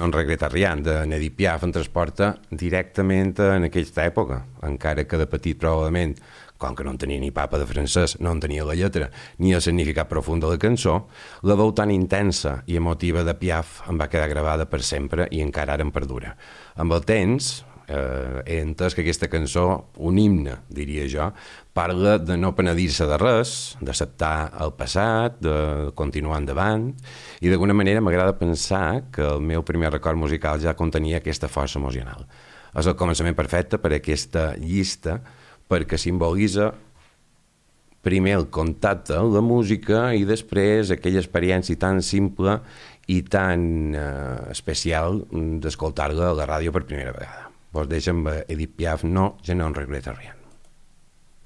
no en regreta rien, de Edith Piaf em transporta directament en aquesta època, encara que de petit probablement, com que no en tenia ni papa de francès, no en tenia la lletra, ni el significat profund de la cançó, la veu tan intensa i emotiva de Piaf em va quedar gravada per sempre i encara ara em perdura. Amb el temps, he entès que aquesta cançó, un himne, diria jo, parla de no penedir-se de res, d'acceptar el passat, de continuar endavant, i d'alguna manera m'agrada pensar que el meu primer record musical ja contenia aquesta força emocional. És el començament perfecte per a aquesta llista, perquè simbolitza primer el contacte amb la música i després aquella experiència tan simple i tan especial d'escoltar-la a la ràdio per primera vegada. Vos deixo amb Edith Piaf, no, ja no en regreta rien.